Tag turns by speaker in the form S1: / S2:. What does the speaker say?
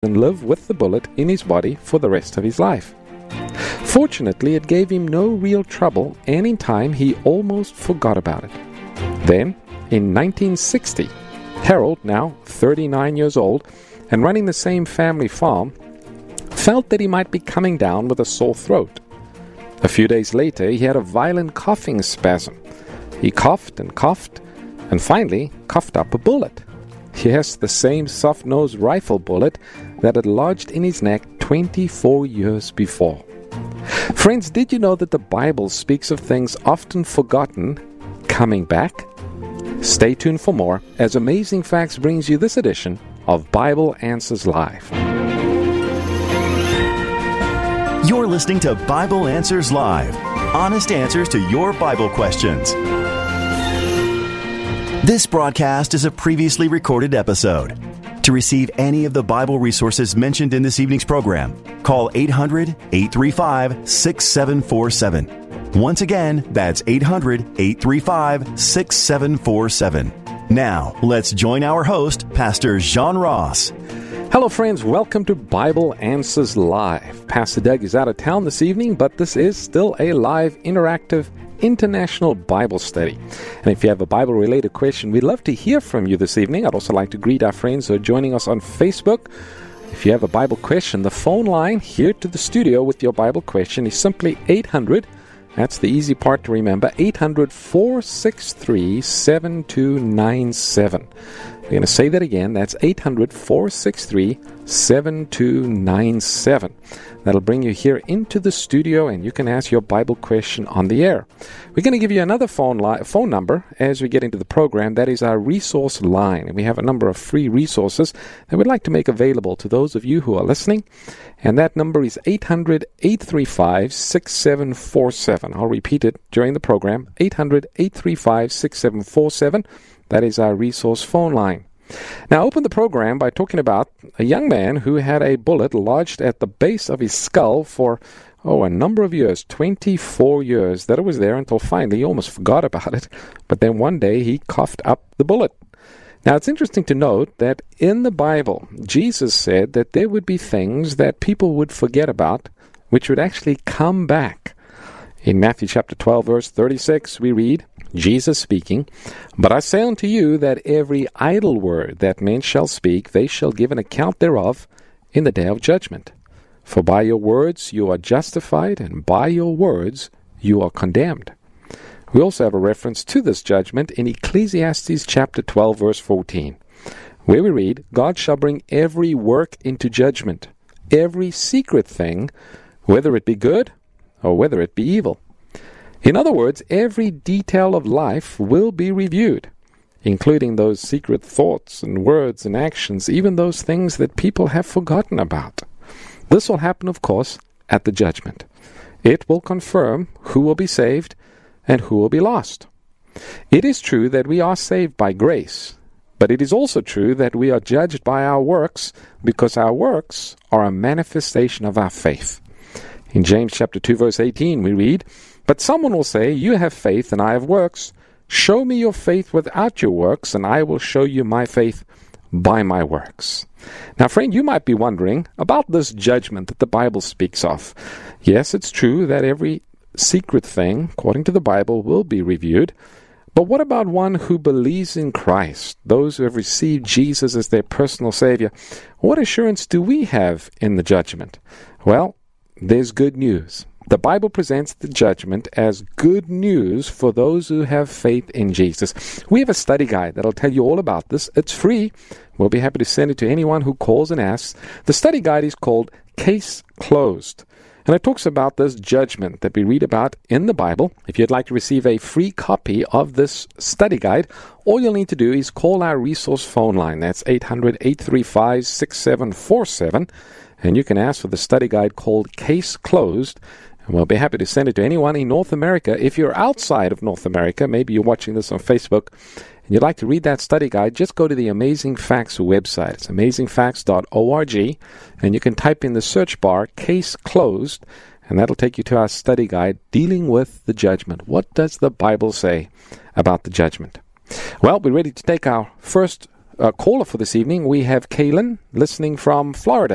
S1: and live with the bullet in his body for the rest of his life. Fortunately, it gave him no real trouble, and in time he almost forgot about it. Then, in 1960, Harold, now 39 years old and running the same family farm, felt that he might be coming down with a sore throat. A few days later, he had a violent coughing spasm. He coughed and finally coughed up a bullet. Yes, the same soft-nosed rifle bullet that had lodged in his neck 24 years before. Friends, did you know that the Bible speaks of things often forgotten coming back? Stay tuned for more as Amazing Facts brings you this edition of Bible Answers Live.
S2: You're listening to Bible Answers Live, honest answers to your Bible questions. This broadcast is a previously recorded episode. To receive any of the Bible resources mentioned in this evening's program, call 800-835-6747. Once again, that's 800-835-6747. Now, let's join our host, Pastor John Ross.
S1: Hello, friends. Welcome to Bible Answers Live. Pastor Doug is out of town this evening, but this is still a live, interactive, international Bible study. And if you have a Bible-related question, we'd love to hear from you this evening. I'd also like to greet our friends who are joining us on Facebook. If you have a Bible question, the phone line here to the studio with your Bible question is simply 800. That's the easy part to remember, 800-463-7297. We're going to say that again. That's 800-463-7297. That'll bring you here into the studio, and you can ask your Bible question on the air. We're going to give you another phone number as we get into the program. That is our resource line. And we have a number of free resources that we'd like to make available to those of you who are listening. And that number is 800-835-6747. I'll repeat it during the program. 800-835-6747. That is our resource phone line. Now, I opened the program by talking about a young man who had a bullet lodged at the base of his skull for, a number of years, 24 years, that it was there until finally he almost forgot about it. But then one day he coughed up the bullet. Now, it's interesting to note that in the Bible, Jesus said that there would be things that people would forget about, which would actually come back. In Matthew chapter 12, verse 36, we read, Jesus speaking, "But I say unto you that every idle word that men shall speak, they shall give an account thereof in the day of judgment. For by your words you are justified, and by your words you are condemned." We also have a reference to this judgment in Ecclesiastes chapter 12, verse 14, where we read, "God shall bring every work into judgment, every secret thing, whether it be good or whether it be evil." In other words, every detail of life will be reviewed, including those secret thoughts and words and actions, even those things that people have forgotten about. This will happen, of course, at the judgment. It will confirm who will be saved and who will be lost. It is true that we are saved by grace, but it is also true that we are judged by our works because our works are a manifestation of our faith. In James chapter 2, verse 18, we read, "But someone will say, you have faith and I have works. Show me your faith without your works, and I will show you my faith by my works." Now, friend, you might be wondering about this judgment that the Bible speaks of. Yes, it's true that every secret thing, according to the Bible, will be reviewed. But what about one who believes in Christ, those who have received Jesus as their personal Savior? What assurance do we have in the judgment? Well, there's good news. The Bible presents the judgment as good news for those who have faith in Jesus. We have a study guide that'll tell you all about this. It's free. We'll be happy to send it to anyone who calls and asks. The study guide is called Case Closed, and it talks about this judgment that we read about in the Bible. If you'd like to receive a free copy of this study guide, all you'll need to do is call our resource phone line. That's 800-835-6747, and you can ask for the study guide called Case Closed. And we'll be happy to send it to anyone in North America. If you're outside of North America, maybe you're watching this on Facebook, and you'd like to read that study guide, just go to the Amazing Facts website. It's amazingfacts.org, and you can type in the search bar, Case Closed, and that'll take you to our study guide dealing with the judgment. What does the Bible say about the judgment? Well, we're ready to take our first caller for this evening. We have Kaylin listening from Florida.